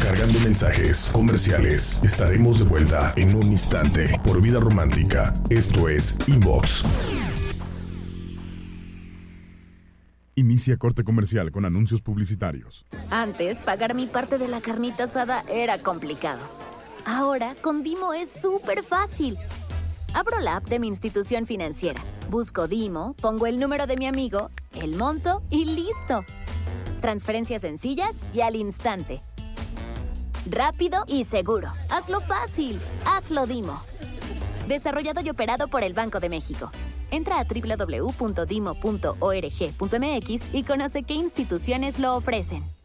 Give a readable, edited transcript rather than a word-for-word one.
Cargando mensajes, comerciales. Estaremos de vuelta en un instante por Vida Romántica. Esto es Inbox. Inicia corte comercial con anuncios publicitarios. Antes, pagar mi parte de la carnita asada era complicado. Ahora, con Dimo es súper fácil. Abro la app de mi institución financiera, busco Dimo, pongo el número de mi amigo, el monto y ¡listo! Transferencias sencillas y al instante. Rápido y seguro. Hazlo fácil. Hazlo Dimo. Desarrollado y operado por el Banco de México. Entra a www.dimo.org.mx y conoce qué instituciones lo ofrecen.